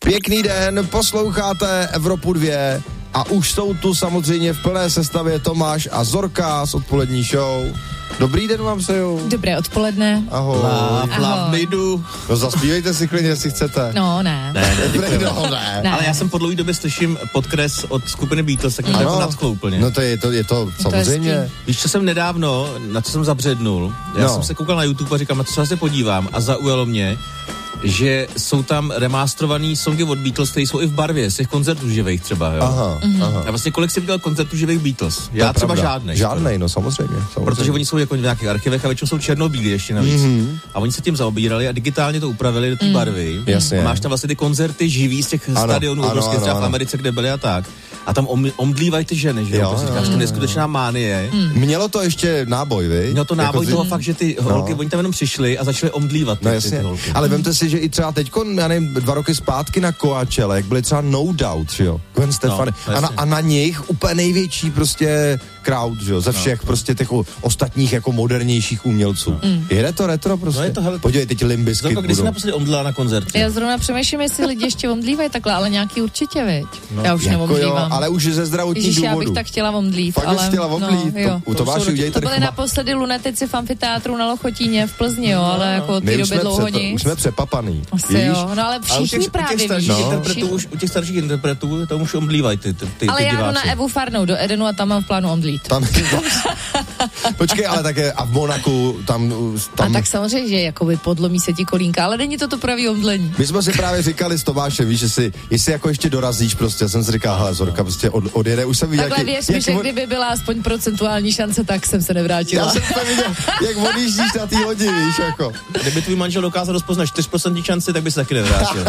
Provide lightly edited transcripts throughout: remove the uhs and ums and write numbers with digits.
Pěkný den, posloucháte Evropu 2 a už jsou tu samozřejmě v plné sestavě Tomáš a Zorka z odpolední show. Dobrý den vám přeju. Dobré odpoledne. Ahoj. Ahoj. No zaspívejte si klidně, jestli chcete. No, ne. Ne. Ale já jsem po dlouhé době slyším podkres od skupiny Beatles, tak mě to jako nadchlo úplně. No to je to samozřejmě. Víš, co jsem nedávno, na co jsem zabřednul, já jsem se koukal na YouTube a říkám, na co se vlastně podívám a zaujalo mě, že jsou tam remasterovaný songy od Beatles, které jsou i v barvě, z těch koncertů živých třeba, jo. Aha. A vlastně kolik jsi viděl koncertů živých Beatles? Já třeba žádnej. Žádnej, no samozřejmě. Protože oni jsou jako v nějakých archivech a většinou jsou černobílí ještě navíc. A oni se tím zaobírali a digitálně to upravili do té barvy. Jasně. A máš tam vlastně ty koncerty živý z těch stadionů, obrovských třeba v Americe, kde byly a tak. A tam omdlívají ty ženy, že jo? Říkáš, to je neskutečná mánie. Mělo to ještě náboj, vy? Mělo to náboj toho fakt, že ty holky, oni tam jenom přišli a začali omdlívat ty holky. Ale vemte si, že i třeba teďko, já nevím, 2 roky zpátky na Coachelle, jak byly třeba No Doubt, že jo? Gwen Stefani. A na nich úplně největší prostě crowd, že jo? Ze všech prostě těch ostatních jako modernějších umělců. Jede to retro prostě? No je to, hele, podívej, teď Limp Bizkit budou. Když jsi naposledy omdlela na koncertě? Já zrovna přemýšlím, jestli lidi ještě omdlívají takhle, ale nějaký určitě, viď? Já už neomdlívám. Ale už ze zdravotních důvodů. Já bych tak chtěla omdlít. Fakt ale chtěla omdlít. To byly naposledy lunetici v amfiteátru na Lochotíně v Plzni, jo, ale jako od té doby dlouho nic. Už jsme přepapaný. Asi jo, no ale všichni právě u těch starších interpretů to už omdlívají ty ale diváci. já jdu na Evu Farnou do Edenu a tam mám v plánu omdlít. Počkej, ale také a v Monaku tam... A tak samozřejmě, že jakoby podlomí se ti kolínka, ale není to pravý omdlení. My jsme si právě říkali s Tomášem, víš, jestli jako ještě dorazíš prostě, já jsem si říkal, hele, Zorka prostě odjede, už jsem viděl... Takhle věř mi, že kdyby byla aspoň procentuální šance, tak jsem se nevrátila. Já jsem to viděl, jak odjíždíš na té lodi, víš, jako. Kdyby tvůj manžel dokázal rozpoznat 4% šanci, tak by se taky nevrátil.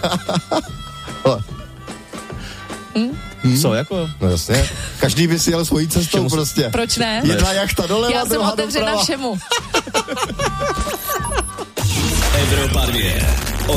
Co, jako? No jasně. Každý by si jel svojí cestou prostě. Proč ne? Jedna jachta doleva, já jsem otevřena všemu. Evropa 2.